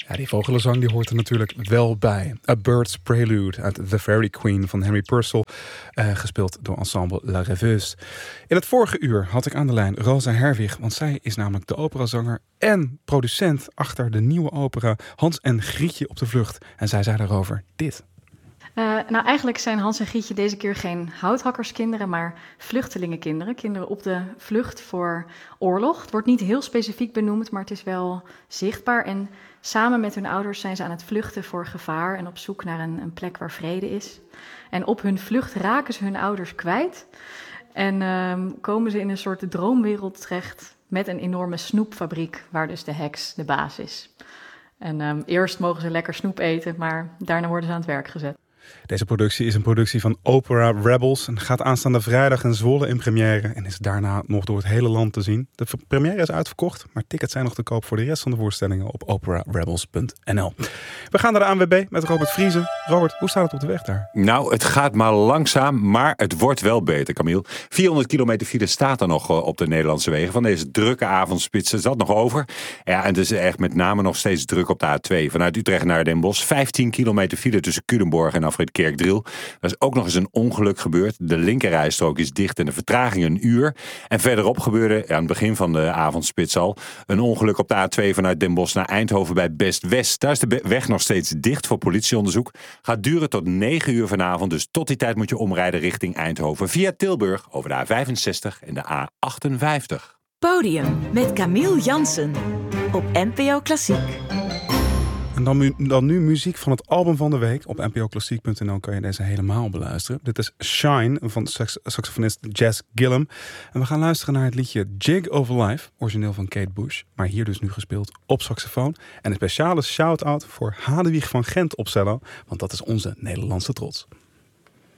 Ja, die vogelenzang die hoort er natuurlijk wel bij. A Bird's Prelude uit The Fairy Queen van Henry Purcell, gespeeld door ensemble La Rêveuse. In het vorige uur had ik aan de lijn Rosa Herwig, want zij is namelijk de operazanger en producent achter de nieuwe opera Hans en Grietje op de vlucht. En zij zei daarover dit. Eigenlijk zijn Hans en Grietje deze keer geen houthakkerskinderen, maar vluchtelingenkinderen. Kinderen op de vlucht voor oorlog. Het wordt niet heel specifiek benoemd, maar het is wel zichtbaar. En samen met hun ouders zijn ze aan het vluchten voor gevaar en op zoek naar een plek waar vrede is. En op hun vlucht raken ze hun ouders kwijt. En komen ze in een soort droomwereld terecht met een enorme snoepfabriek, waar dus de heks de baas is. En eerst mogen ze lekker snoep eten, maar daarna worden ze aan het werk gezet. Deze productie is een productie van Opera Rebels en gaat aanstaande vrijdag in Zwolle in première en is daarna nog door het hele land te zien. De première is uitverkocht, maar tickets zijn nog te koop voor de rest van de voorstellingen op operarebels.nl. We gaan naar de ANWB met Robert Vriezen. Robert, hoe staat het op de weg daar? Nou, het gaat maar langzaam, maar het wordt wel beter, Camille. 400 kilometer file staat er nog op de Nederlandse wegen. Van deze drukke avondspits is dat nog over. Ja, en het is echt met name nog steeds druk op de A2. Vanuit Utrecht naar Den Bosch. 15 kilometer file tussen Culemborg en Afrit Kerkdriel. Er is ook nog eens een ongeluk gebeurd. De linkerrijstrook is dicht en de vertraging een uur. En verderop gebeurde aan het begin van de avondspits al een ongeluk op de A2 vanuit Den Bosch naar Eindhoven bij Best-West. Daar is de weg nog steeds dicht voor politieonderzoek. Gaat duren tot 9 uur vanavond. Dus tot die tijd moet je omrijden richting Eindhoven via Tilburg over de A65 en de A58. Podium met Camille Jansen op NPO Klassiek. En dan nu muziek van het album van de week. Op npoklassiek.nl kan je deze helemaal beluisteren. Dit is Shine van saxofonist Jazz Gillum. En we gaan luisteren naar het liedje Jig Over Life, origineel van Kate Bush. Maar hier dus nu gespeeld op saxofoon. En een speciale shout-out voor Hadewig van Gent op cello. Want dat is onze Nederlandse trots.